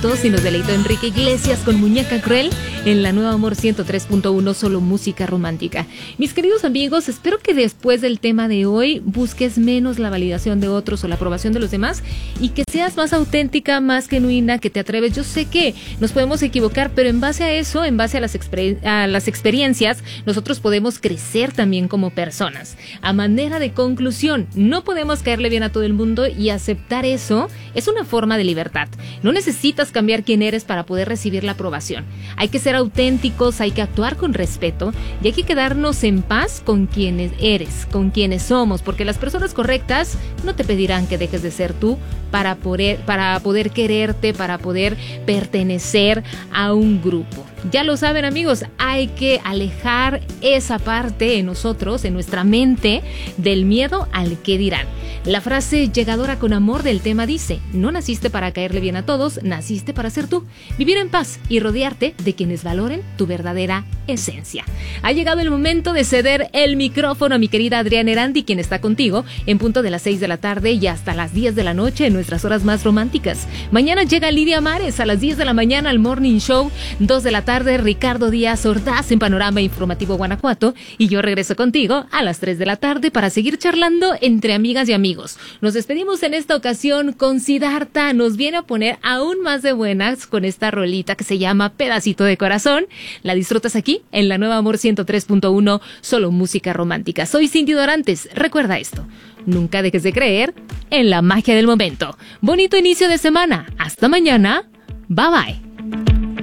minutos y nos deleitó Enrique Iglesias con Muñeca Cruel en la Nueva Amor 103.1, solo música romántica. Mis queridos amigos, espero que después del tema de hoy busques menos la validación de otros o la aprobación de los demás y que seas más auténtica, más genuina, que te atreves. Yo sé que nos podemos equivocar, pero en base a eso, en base a las experiencias, nosotros podemos crecer también como personas. A manera de conclusión, no podemos caerle bien a todo el mundo y aceptar eso es una forma de libertad. No necesitas cambiar quién eres para poder recibir la aprobación. Hay que ser auténticos, hay que actuar con respeto y hay que quedarnos en paz con quienes eres, con quienes somos, porque las personas correctas no te pedirán que dejes de ser tú para poder quererte, para poder pertenecer a un grupo. Ya lo saben, amigos, hay que alejar esa parte en nosotros, en nuestra mente, del miedo al qué dirán. La frase llegadora con amor del tema dice: no naciste para caerle bien a todos, naciste para ser tú, vivir en paz y rodearte de quienes valoren tu verdadera esencia. Ha llegado el momento de ceder el micrófono a mi querida Adriana Erandi, quien está contigo en punto de las 6 de la tarde y hasta las 10 de la noche en nuestras horas más románticas. Mañana llega Lidia Mares a las 10 de la mañana al Morning Show, 2 de la tarde Ricardo Díaz Ordaz en Panorama Informativo Guanajuato, y yo regreso contigo a las 3 de la tarde para seguir charlando entre amigas y amigos. Nos despedimos en esta ocasión con Siddhartha, nos viene a poner aún más de buenas con esta rolita que se llama Pedacito de Corazón. La disfrutas aquí en la Nueva Amor 103.1, solo música romántica. Soy Cindy Dorantes, recuerda esto: nunca dejes de creer en la magia del momento. Bonito inicio de semana, hasta mañana, bye bye.